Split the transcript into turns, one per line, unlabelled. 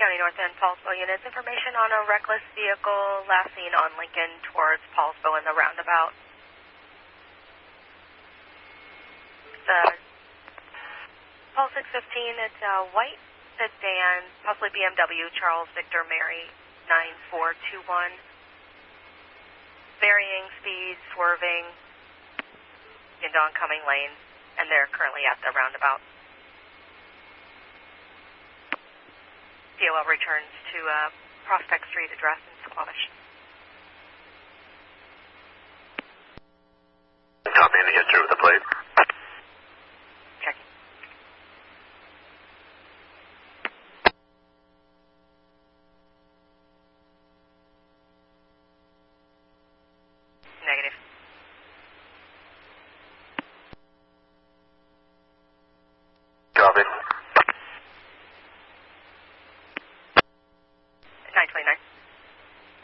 County North End, Paulsville units. Information on a reckless vehicle last seen on Lincoln towards Paulsville in the roundabout. Paul 615, it's a white sedan, possibly BMW, Charles Victor Mary 9421. Varying speeds, swerving into oncoming lanes, and they're currently at the roundabout. DOL returns to Prospect Street address in Squamish.
Copy, and to get through with the plate.